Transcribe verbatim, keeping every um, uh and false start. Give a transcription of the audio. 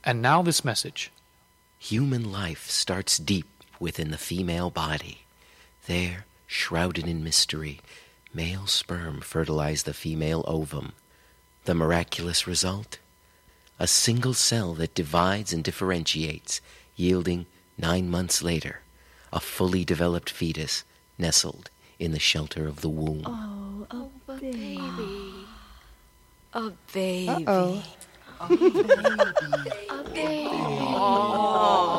And now this message. Human life starts deep within the female body. There, shrouded in mystery, male sperm fertilize the female ovum. The miraculous result? A single cell that divides and differentiates, yielding, nine months later, a fully developed fetus nestled in the shelter of the womb. Oh, a, a baby. baby. A baby. Uh-oh. A baby. A baby. Oh.